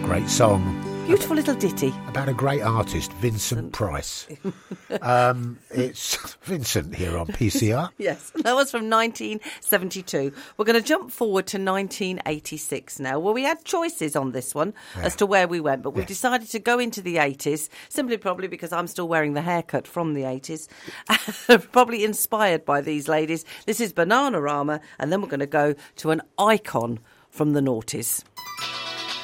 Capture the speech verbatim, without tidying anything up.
Great song. Beautiful little ditty. About a great artist, Vincent Price. um, it's Vincent here on P C R. Yes, that was from nineteen seventy-two. We're going to jump forward to nineteen eighty-six now. Well, we had choices on this one yeah. as to where we went, but we yeah. decided to go into the eighties, simply probably because I'm still wearing the haircut from the eighties, probably inspired by these ladies. This is Bananarama, and then we're going to go to an icon from the noughties.